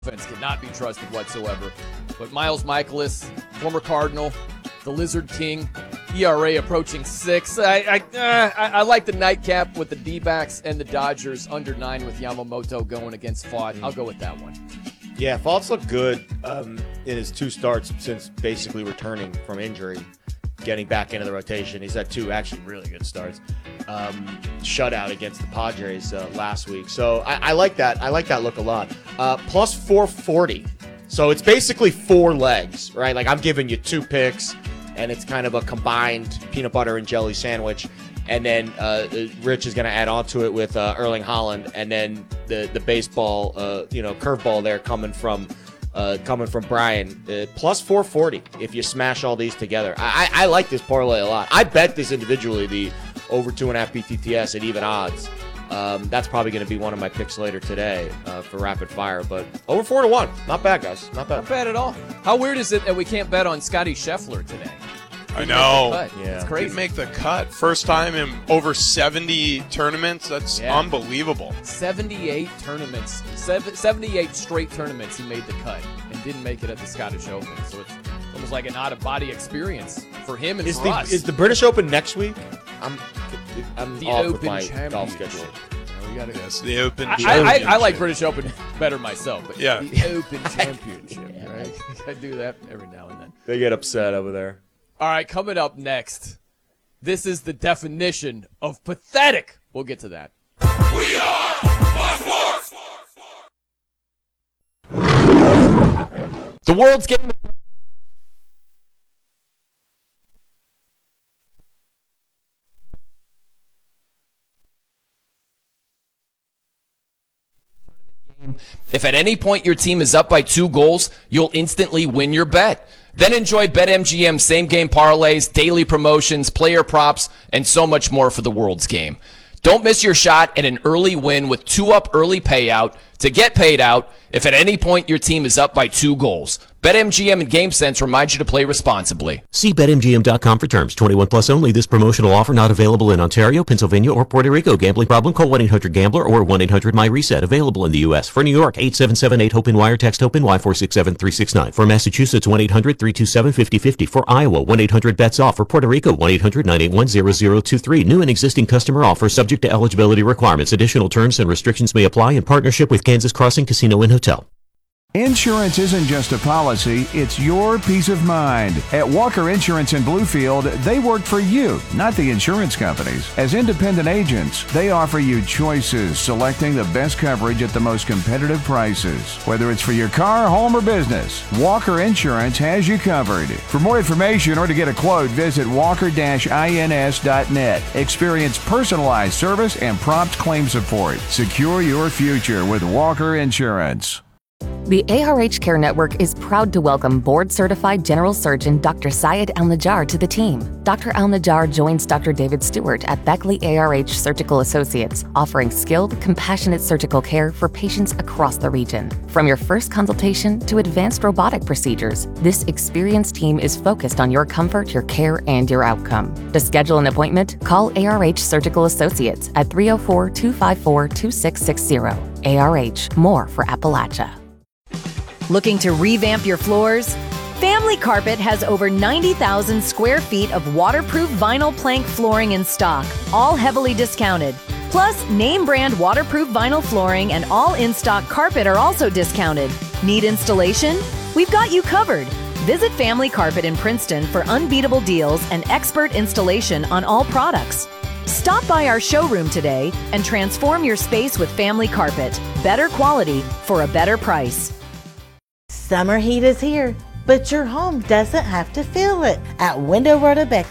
offense cannot be trusted whatsoever. But Miles Michaelis, former Cardinal, the Lizard King, ERA approaching 6. I like the nightcap with the D-backs and the Dodgers under 9 with Yamamoto going against Fott. I'll go with that one. Yeah, Fott's looked good in his 2 starts since basically returning from injury, getting back into the rotation. He's had 2 actually really good starts. Shutout against the Padres last week. So I like that. I like that look a lot. Plus 440. So it's basically 4 legs, right? Like I'm giving you 2 picks, and it's kind of a combined peanut butter and jelly sandwich. And then Rich is going to add on to it with Erling Haaland, and then the baseball, curveball there coming from Brian. Plus 440 if you smash all these together. I like this parlay a lot. I bet this individually, the over 2.5 BTTS at even odds. That's probably going to be one of my picks later today for rapid fire. But over 4-1, not bad, guys. Not bad. Not bad at all. How weird is it that we can't bet on Scotty Scheffler today? I know. Yeah. It's crazy. Didn't make the cut. First time in over 70 tournaments. That's unbelievable. 78 tournaments, 78 straight tournaments he made the cut and didn't make it at the Scottish Open. So it's almost like an out-of-body experience for him and for us. Is the British Open next week? I'm the off Open with my golf Championship. schedule. Yes, the Open. I like British Open better myself, but Yeah. the Open Championship, right? I do that every now and then. They get upset over there. All right, coming up next, this is the definition of pathetic. We'll get to that. We are Fox Sports. The world's game. If at any point your team is up by 2 goals, you'll instantly win your bet. Then enjoy BetMGM's same-game parlays, daily promotions, player props, and so much more for the world's game. Don't miss your shot at an early win with 2-up early payout to get paid out if at any point your team is up by 2 goals. BetMGM and GameSense remind you to play responsibly. See BetMGM.com for terms. 21 plus only. This promotional offer not available in Ontario, Pennsylvania, or Puerto Rico. Gambling problem? Call 1-800-GAMBLER or 1-800-MyReset. Available in the U.S. For New York, 877-8-HOPE-NY or text HOPE-NY 467-369. For Massachusetts, 1-800-327-5050. For Iowa, 1-800-BETS-OFF. For Puerto Rico, 1-800-981-0023. New and existing customer offer subject to eligibility requirements. Additional terms and restrictions may apply in partnership with Kansas Crossing Casino and Hotel. Insurance isn't just a policy, it's your peace of mind. At Walker Insurance in Bluefield, they work for you, not the insurance companies. As independent agents, they offer you choices, selecting the best coverage at the most competitive prices. Whether it's for your car, home, or business, Walker Insurance has you covered. For more information or to get a quote, visit walker-ins.net. Experience personalized service and prompt claim support. Secure your future with Walker Insurance. The ARH Care Network is proud to welcome board-certified general surgeon Dr. Syed Al-Najjar to the team. Dr. Al-Najjar joins Dr. David Stewart at Beckley ARH Surgical Associates, offering skilled, compassionate surgical care for patients across the region. From your first consultation to advanced robotic procedures, this experienced team is focused on your comfort, your care, and your outcome. To schedule an appointment, call ARH Surgical Associates at 304-254-2660. ARH, more for Appalachia. Looking to revamp your floors? Family Carpet has over 90,000 square feet of waterproof vinyl plank flooring in stock, all heavily discounted. Plus, name brand waterproof vinyl flooring and all in-stock carpet are also discounted. Need installation? We've got you covered. Visit Family Carpet in Princeton for unbeatable deals and expert installation on all products. Stop by our showroom today and transform your space with Family Carpet. Better quality for a better price. Summer heat is here, but your home doesn't have to feel it. At Window Road of Beckley,